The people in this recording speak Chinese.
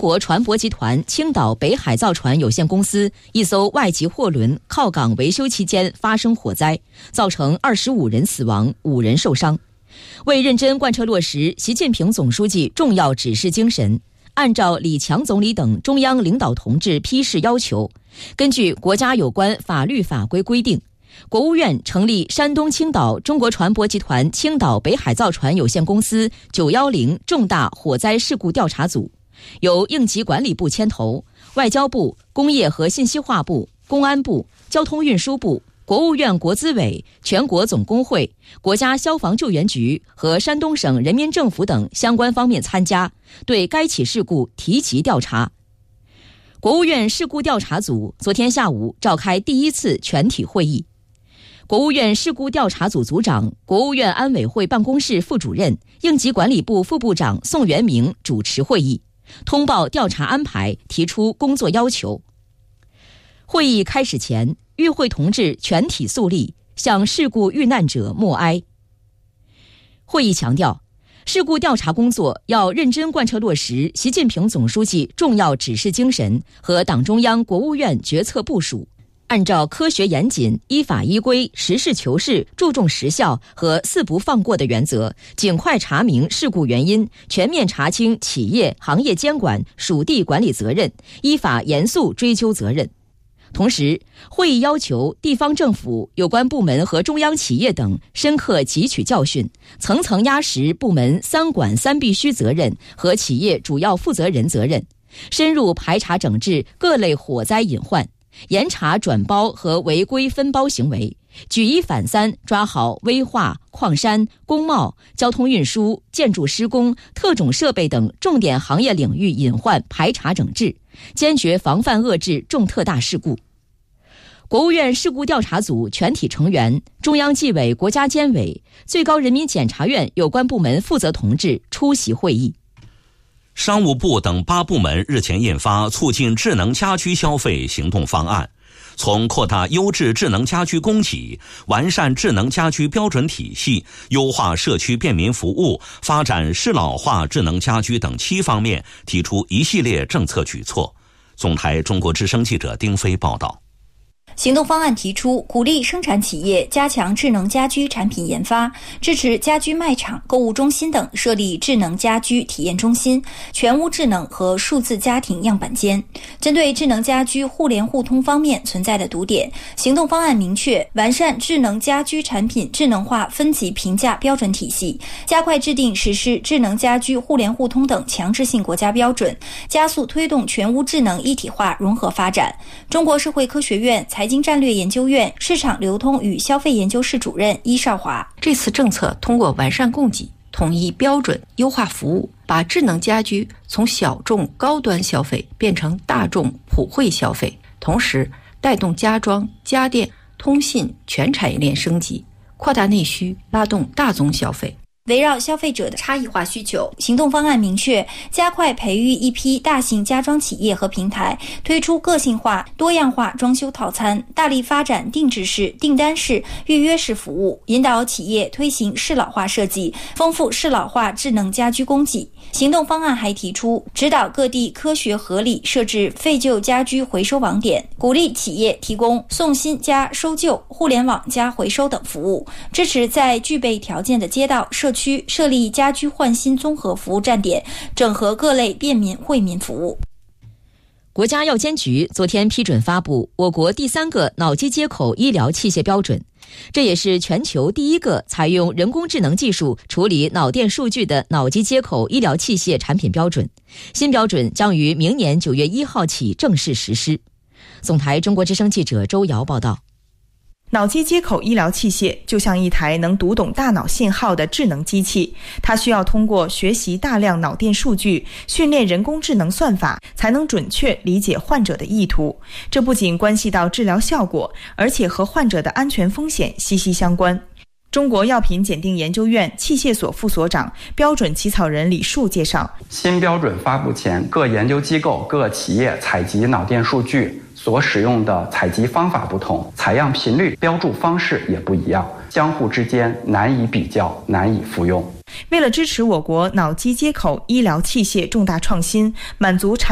国船舶集团青岛北海造船有限公司一艘外籍货轮靠港维修期间发生火灾，造成25人死亡，5人受伤。为认真贯彻落实习近平总书记重要指示精神，按照李强总理等中央领导同志批示要求，根据国家有关法律法规规定，国务院成立山东青岛中国船舶集团青岛北海造船有限公司910重大火灾事故调查组，由应急管理部牵头，外交部、工业和信息化部、公安部、交通运输部、国务院国资委、全国总工会、国家消防救援局和山东省人民政府等相关方面参加，对该起事故提级调查。国务院事故调查组昨天下午召开第1次全体会议。国务院事故调查组组长、国务院安委会办公室副主任、应急管理部副部长宋元明主持会议，通报调查安排，提出工作要求。会议开始前，与会同志全体肃立，向事故遇难者默哀。会议强调，事故调查工作要认真贯彻落实习近平总书记重要指示精神和党中央、国务院决策部署，按照科学严谨、依法依规、实事求是、注重实效和四不放过的原则，尽快查明事故原因，全面查清企业、行业监管、属地管理责任，依法严肃追究责任。同时，会议要求地方政府、有关部门和中央企业等深刻汲取教训，层层压实部门3管3必须责任和企业主要负责人责任，深入排查整治各类火灾隐患，严查转包和违规分包行为，举一反三，抓好危化、矿山、工贸、交通运输、建筑施工、特种设备等重点行业领域隐患排查整治，坚决防范遏制重特大事故。国务院事故调查组全体成员、中央纪委国家监委、最高人民检察院有关部门负责同志出席会议。 商务部等8部门日前印发促进智能家居消费行动方案，从扩大优质智能家居供给、完善智能家居标准体系、优化社区便民服务、发展适老化智能家居等7方面提出一系列政策举措。总台中国之声记者丁飞报道。 行动方案提出，鼓励生产企业加强智能家居产品研发，支持家居卖场、购物中心等设立智能家居体验中心、全屋智能和数字家庭样板间。针对智能家居互联互通方面存在的堵点，行动方案明确完善智能家居产品智能化分级评价标准体系，加快制定实施智能家居互联互通等强制性国家标准，加速推动全屋智能一体化融合发展。中国社会科学院财经战略研究院市场流通与消费研究室主任伊少华， 这次政策通过完善供给、统一标准、优化服务，把智能家居从小众高端消费变成大众普惠消费，同时带动家装、家电、通信全产业链升级，扩大内需，拉动大宗消费。 围绕消费者的差异化需求，行动方案明确加快培育一批大型家装企业和平台，推出个性化、多样化装修套餐，大力发展定制式、订单式、预约式服务，引导企业推行适老化设计，丰富适老化智能家居供给。行动方案还提出，指导各地科学合理设置废旧家居回收网点，鼓励企业提供送新加收旧、互联网加回收等服务，支持在具备条件的街道、社区设立家居换新综合服务站点，整合各类便民惠民服务。 国家药监局昨天批准发布我国第3个脑机接口医疗器械标准，这也是全球第1个采用人工智能技术处理脑电数据的脑机接口医疗器械产品标准。新标准将于明年9月1号起正式实施。总台中国之声记者周瑶报道。 脑机接口医疗器械就像一台能读懂大脑信号的智能机器，它需要通过学习大量脑电数据，训练人工智能算法，才能准确理解患者的意图。这不仅关系到治疗效果，而且和患者的安全风险息息相关。中国药品检定研究院器械所副所长、标准起草人李树介绍， 新标准发布前，各研究机构、各企业采集脑电数据所使用的采集方法不同，采样频率、标注方式也不一样，相互之间难以比较，难以复用。 为了支持我国脑机接口医疗器械重大创新，满足产